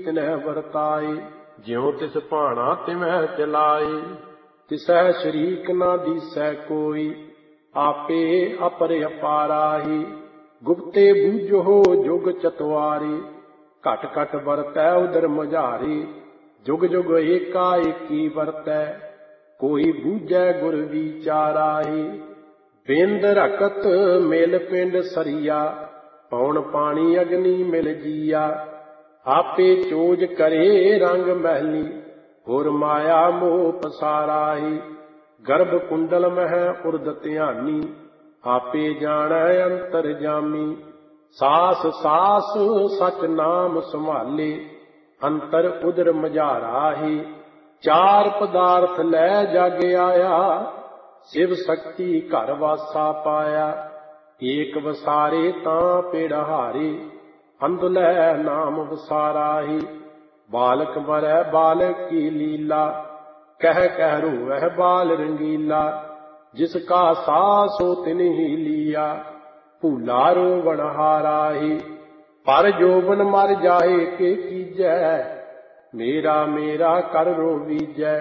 ਤਿਨਹਿ ਵਰਤਾਏ। ਜਿਉ ਤਿਸ ਭਾਣਾ ਤਿਵੈ ਚਲਾਏ। ਤਿਸੈ ਸ਼ਰੀਕ ਨਾ ਦੀਸੈ ਕੋਈ, ਆਪੇ ਅਪਰ ਅਪਾਰਾਹੀ। ਗੁਪਤੇ ਬੂਝੋ ਜੁਗ ਚਤਵਾਰੀ, ਘਟ ਘਟ ਵਰਤੈ ਉਦਰ ਮਝਾਰੀ। ਜੁਗ ਜੁਗ ਏਕਾ ਏਕੀ ਵਰਤੈ, ਕੋਈ ਬੂਝੈ ਗੁਰ ਵਿਚਾਰਾਹੀ। ਬਿੰਦ ਰਖਤ ਮਿਲ ਪਿੰਡ ਸਰੀਆ, ਪੌਣ ਪਾਣੀ ਅਗਨੀ ਮਿਲ ਜੀਆ। ਆਪੇ ਚੋਜ ਕਰੇ ਰੰਗ ਮਹਿਲੀ, ਹੋਰ ਮਾਇਆ ਮੋਹ ਪਸਾਰਾਹੀ। ਗਰਭ ਕੁੰਡਲ ਮਹਿ ਉਰਦ ਧਿਆਨੀ, ਆਪੇ ਜਾਣੈ ਅੰਤਰ ਜਾਮੀ। ਸਾਸ ਸਾਸ ਸਚ ਨਾਮ ਸੰਭਾਲੇ, ਅੰਤਰ ਉਦਰ ਮਝਾਰਾਹੀ। ਚਾਰ ਪਦਾਰਥ ਲੈ ਜਗ ਆਇਆ, ਸ਼ਿਵ ਸ਼ਕਤੀ ਘਰ ਵਾਸਾ ਪਾਇਆ। ਏਕ ਵਸਾਰੇ ਤਾਂ ਪੇੜਹਾਰੇ, ਅੰਧੁਲੈ ਨਾਮ ਵਸਾਰਾਹੀ। ਬਾਲਕ ਮਰੈ ਬਾਲਕ ਕੀ ਲੀਲਾ, ਕਹਿ ਕਹਿ ਰੋਵੈ ਬਾਲ ਰੰਗੀਲਾ। ਜਿਸ ਕਾ ਸਾਹ ਸੋ ਤਿਨ ਹੀ ਲੀਆ, ਭੂਲਾ ਰੋਵਣ ਹਾਰਾਹੀ। ਪਰ ਜੋਬਨ ਮਰ ਜਾਏ ਕੇ ਕੀਜੈ, ਮੇਰਾ ਮੇਰਾ ਕਰ ਰੋਵੀਜੈ।